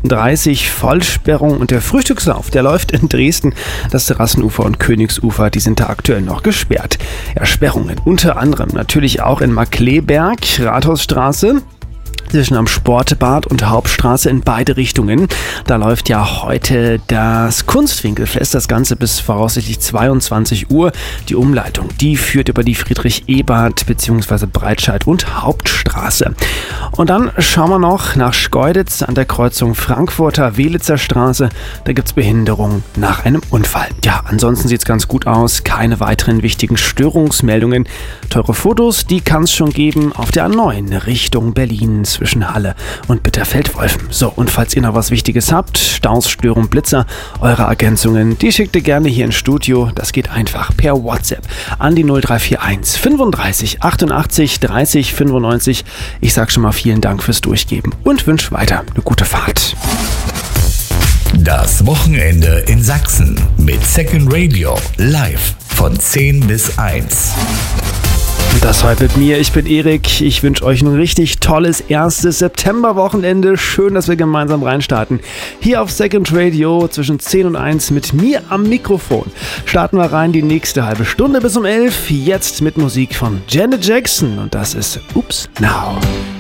38 Vollsperrung und der Frühstückslauf, der läuft in Dresden. Das Terrassenufer und Königsufer, die sind da aktuell noch gesperrt. Ja, Sperrungen unter anderem natürlich auch in Markkleeberg, Rathausstraße, zwischen am Sportbad und Hauptstraße in beide Richtungen. Da läuft ja heute das Kunstwinkelfest, das Ganze bis voraussichtlich 22 Uhr. Die Umleitung, die führt über die Friedrich-Ebert bzw. Breitscheid und Hauptstraße. Und dann schauen wir noch nach Schkeuditz an der Kreuzung Frankfurter-Welitzer Straße. Da gibt es Behinderung nach einem Unfall. Ja, ansonsten sieht es ganz gut aus. Keine weiteren wichtigen Störungsmeldungen. Teure Fotos, die kann es schon geben auf der A9 Richtung Berlin zwischen Halle und Bitterfeld-Wolfen. So, und falls ihr noch was Wichtiges habt, Staus, Störung, Blitzer, eure Ergänzungen, die schickt ihr gerne hier ins Studio. Das geht einfach per WhatsApp an die 0341 35 88 30 95. Ich sag schon mal vielen Dank fürs Durchgeben und wünsche weiter eine gute Fahrt. Das Wochenende in Sachsen mit Second Radio live von 10 bis 1. Das heute mit mir. Ich bin Erik. Ich wünsche euch ein richtig tolles erstes Septemberwochenende. Schön, dass wir gemeinsam reinstarten. Hier auf Second Radio zwischen 10 und 1 mit mir am Mikrofon. Starten wir rein die nächste halbe Stunde bis um 11. Jetzt mit Musik von Janet Jackson. Und das ist Oops Now.